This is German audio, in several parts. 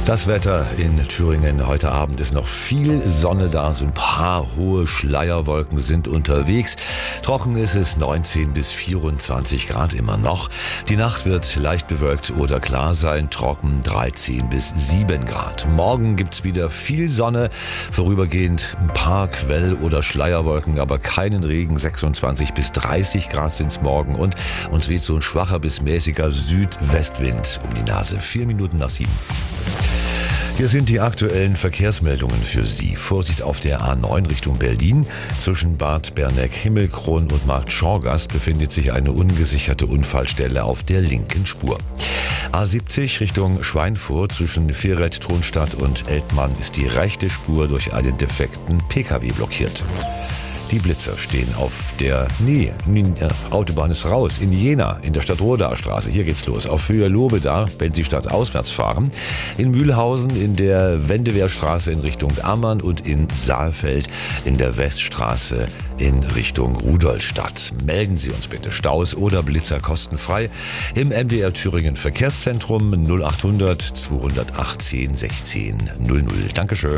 Das Wetter in Thüringen heute Abend ist noch viel Sonne da, so ein paar hohe Schleierwolken sind unterwegs. Trocken ist es 19 bis 24 Grad immer noch. Die Nacht wird leicht bewölkt oder klar sein, trocken 13 bis 7 Grad. Morgen gibt's wieder viel Sonne, vorübergehend ein paar Quell- oder Schleierwolken, aber keinen Regen. 26 bis 30 Grad sind's morgen und uns weht so ein schwacher bis mäßiger Südwestwind um die Nase. 4 Minuten nach 7. Hier sind die aktuellen Verkehrsmeldungen für Sie. Vorsicht auf der A9 Richtung Berlin. Zwischen Bad Berneck-Himmelkron und Markt Schorgast befindet sich eine ungesicherte Unfallstelle auf der linken Spur. A70 Richtung Schweinfurt zwischen Vieret-Tronstadt und Eltmann ist die rechte Spur durch einen defekten Pkw blockiert. Die Blitzer stehen auf der Autobahn ist raus, in Jena, in der Stadtrodaer Straße. Hier geht's los. Auf Höhe Lobeda, wenn Sie stadtauswärts fahren. In Mühlhausen, in der Wendewehrstraße in Richtung Ammann und in Saalfeld in der Weststraße in Richtung Rudolstadt. Melden Sie uns bitte Staus oder Blitzer kostenfrei im MDR Thüringen Verkehrszentrum 0800 218 16 00. Dankeschön.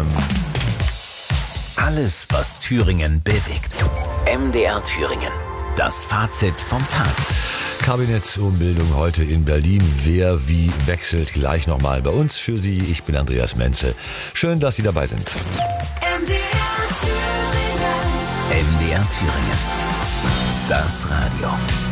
Alles, was Thüringen bewegt. MDR Thüringen. Das Fazit vom Tag. Kabinettsumbildung heute in Berlin. Wer wie wechselt gleich nochmal bei uns für Sie. Ich bin Andreas Menzel. Schön, dass Sie dabei sind. MDR Thüringen. MDR Thüringen. Das Radio.